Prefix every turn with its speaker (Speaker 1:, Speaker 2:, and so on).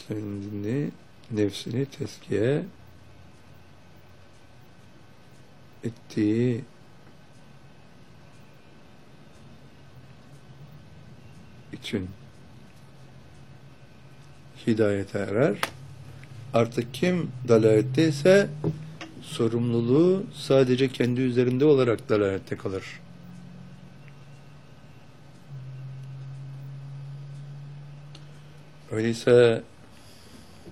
Speaker 1: kendini, nefsini tezkiye ettiği için hidayete erer. Artık kim dalaletteyse sorumluluğu sadece kendi üzerinde olarak dalalette kalır. Öyleyse